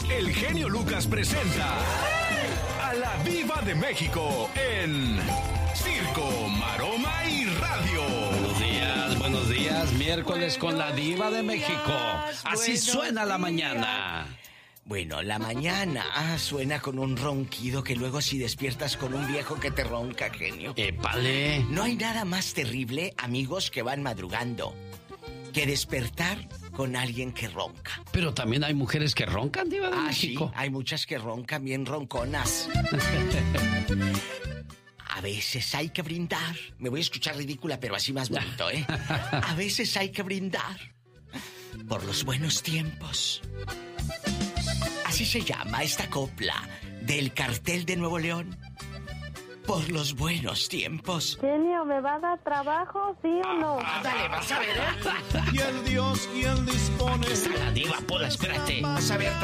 el genio Lucas presenta a la Diva de México en Circo, Maroma y Radio. Buenos días, miércoles con la Diva de México. Así suena la mañana. Bueno, la mañana suena con un ronquido que luego si despiertas con un viejo que te ronca, genio. ¡Épale! No hay nada más terrible, amigos que van madrugando, que despertar con alguien que ronca. Pero también hay mujeres que roncan, Diva de México. Sí, hay muchas que roncan bien ronconas. A veces hay que brindar. Me voy a escuchar ridícula, pero así más bonito, ¿eh? A veces hay que brindar por los buenos tiempos. Así se llama esta copla del Cartel de Nuevo León. Por los buenos tiempos. Genio, ¿me va a dar trabajo, sí o no? Dale, vas a ver, ¿eh? Y el Dios quien dispone. Está la Diva, Pola, espérate. Vas a ver